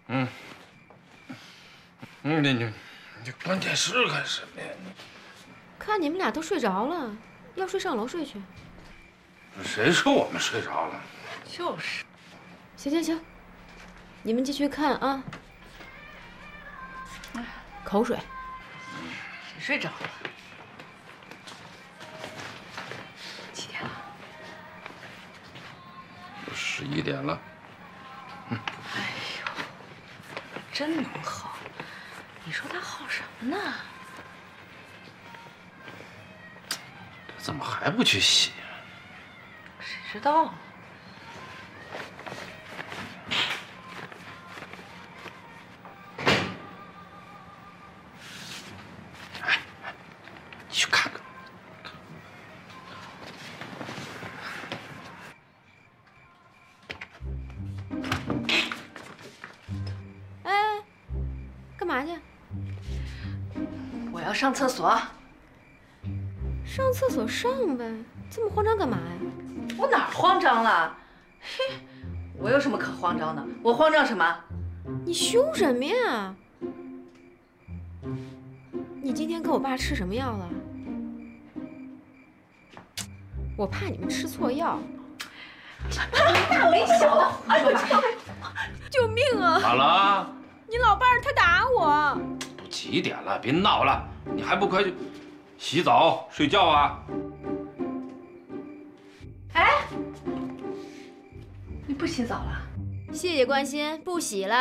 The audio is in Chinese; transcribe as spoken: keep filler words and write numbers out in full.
嗯，嗯，你你你关电视干什么呀？你看你们俩都睡着了，要睡上楼睡去。 谁说我们睡着了？ 就是。 行行行，你们继续看啊。口水。 谁睡着了？几点了？ 十一点了。 嗯。哎呦，真能耗！你说他耗什么呢？ 他怎么还不去洗啊？ 谁知道？ 哎，你去看看。 哎，干嘛去？ 我要上厕所。 上厕所上呗，这么慌张干嘛呀？ 我哪儿慌张了？嘿，我有什么可慌张的？我慌张什么？ 你凶什么呀？你今天跟我爸吃什么药了？我怕你们吃错药。 大没小的，哎呦！ 救命啊！ 咋了？ 你老伴儿他打我。 都几点了？别闹了！你还不快去洗澡睡觉啊？ 哎，你不洗澡了？ 谢谢关心，不洗了。